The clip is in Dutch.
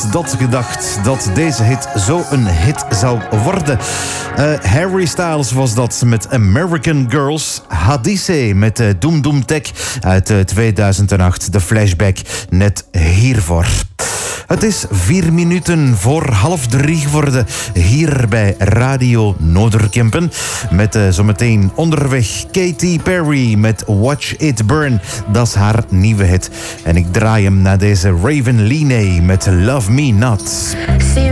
had dat gedacht dat deze hit zo een hit zou worden? Harry Styles was dat met American Girls. Hadise met Doom Doom Tech uit 2008. De flashback net hiervoor. Het is 4 minuten voor 2:30 geworden hier bij Radio Noorderkempen. Met zometeen onderweg Katy Perry met Watch It Burn. Dat is haar nieuwe hit. En ik draai hem naar deze Raven Leene met Love Me Not.